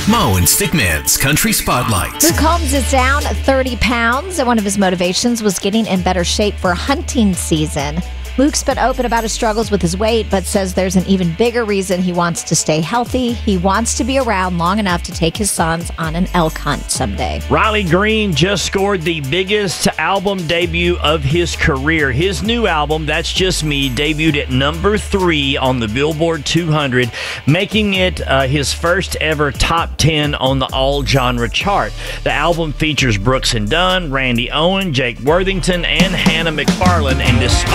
Mo and Stickman's Country Spotlight. Luke Combs is down 30 pounds, and one of his motivations was getting in better shape for hunting season. Luke's been open about his struggles with his weight, but says there's an even bigger reason he wants to stay healthy. He wants to be around long enough to take his sons on an elk hunt someday. Riley Green just scored the biggest album debut of his career. His new album, That's Just Me, debuted at number 3 on the Billboard 200, making it his first ever top 10 on the all-genre chart. The album features Brooks and Dunn, Randy Owen, Jake Worthington, and Hannah McFarlane, and despite